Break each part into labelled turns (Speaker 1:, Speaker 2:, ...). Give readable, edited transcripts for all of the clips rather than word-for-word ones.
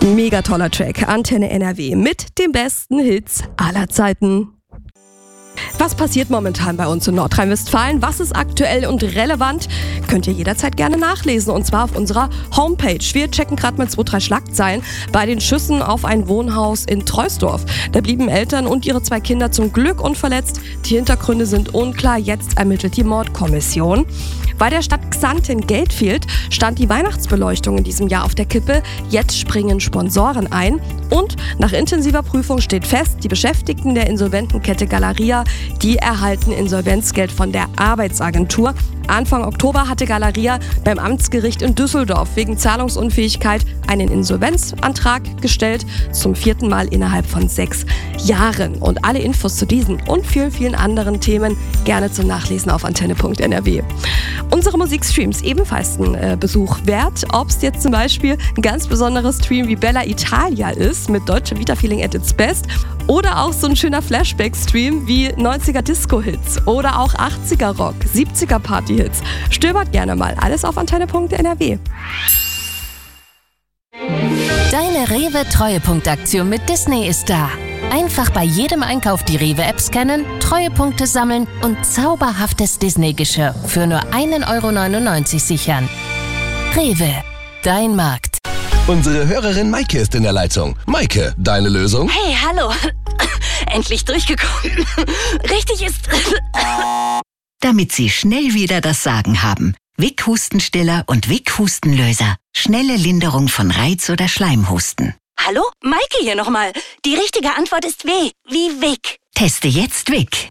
Speaker 1: Mega toller Track, Antenne NRW mit den besten Hits aller Zeiten. Was passiert momentan bei uns in Nordrhein-Westfalen? Was ist aktuell und relevant? Könnt ihr jederzeit gerne nachlesen, und zwar auf unserer Homepage. Wir checken gerade mal 2, 3 Schlagzeilen bei den Schüssen auf ein Wohnhaus in Troisdorf. Da blieben Eltern und ihre 2 Kinder zum Glück unverletzt. Die Hintergründe sind unklar, jetzt ermittelt die Mordkommission. Weil der Stadt Xanten Geld fehlt, stand die Weihnachtsbeleuchtung in diesem Jahr auf der Kippe. Jetzt springen Sponsoren ein. Und nach intensiver Prüfung steht fest, die Beschäftigten der Insolventenkette Galeria, die erhalten Insolvenzgeld von der Arbeitsagentur. Anfang Oktober hatte Galeria beim Amtsgericht in Düsseldorf wegen Zahlungsunfähigkeit einen Insolvenzantrag gestellt, zum 4. Mal innerhalb von 6 Jahren. Und alle Infos zu diesen und vielen, vielen anderen Themen gerne zum Nachlesen auf antenne.nrw. Unsere Musikstreams ebenfalls einen Besuch wert, ob es jetzt zum Beispiel ein ganz besonderes Stream wie Bella Italia ist, mit Deutsche Vita Feeling at its best, oder auch so ein schöner Flashback-Stream wie 90er Disco-Hits oder auch 80er Rock, 70er Party-Hits. Stöbert gerne mal, alles auf antenne.nrw.
Speaker 2: Deine Rewe-Treuepunktaktion mit Disney ist da. Einfach bei jedem Einkauf die Rewe-App scannen, Treuepunkte sammeln und zauberhaftes Disney-Geschirr für nur 1,99 € sichern. Rewe, dein Markt.
Speaker 3: Unsere Hörerin Maike ist in der Leitung. Maike, deine Lösung?
Speaker 4: Hey, hallo. Endlich durchgekommen. Richtig ist...
Speaker 5: Damit Sie schnell wieder das Sagen haben. Vic Hustenstiller und Vic Hustenlöser. Schnelle Linderung von Reiz- oder Schleimhusten.
Speaker 4: Hallo? Maike hier nochmal. Die richtige Antwort ist W, wie Vic.
Speaker 5: Teste jetzt Vic.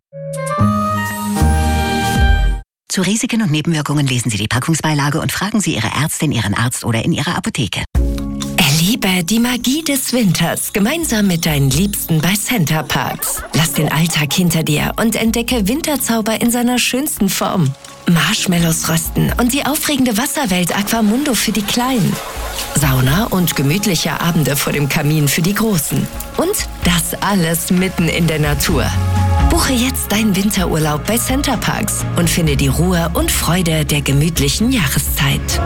Speaker 5: Zu Risiken und Nebenwirkungen lesen Sie die Packungsbeilage und fragen Sie Ihre Ärztin, Ihren Arzt oder in Ihrer Apotheke.
Speaker 6: Erlebe die Magie des Winters gemeinsam mit deinen Liebsten bei Center Parcs. Lass den Alltag hinter dir und entdecke Winterzauber in seiner schönsten Form. Marshmallows rösten und die aufregende Wasserwelt Aquamundo für die Kleinen. Sauna und gemütliche Abende vor dem Kamin für die Großen. Und das alles mitten in der Natur. Buche jetzt deinen Winterurlaub bei Center Parcs und finde die Ruhe und Freude der gemütlichen Jahreszeit.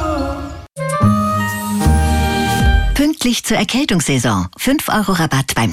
Speaker 5: Pünktlich zur Erkältungssaison. 5 € Rabatt beim